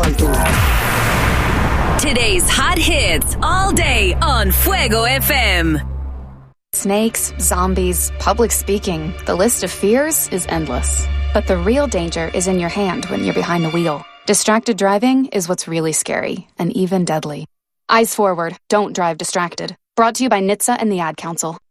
Today's hot hits all day on Fuego FM. Snakes, zombies, public speaking. The list of fears is endless. But the real danger is in your hand when you're behind the wheel. Distracted driving is what's really scary and even deadly. Eyes forward. Don't drive distracted. Brought to you by NHTSA and the Ad Council.